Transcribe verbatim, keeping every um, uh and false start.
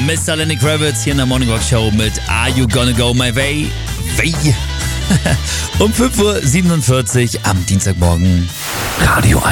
Mister Lenny Kravitz hier in der Morning Rock Show mit Are You Gonna Go My Way? Way. Um fünf Uhr siebenundvierzig am Dienstagmorgen. Radio eins.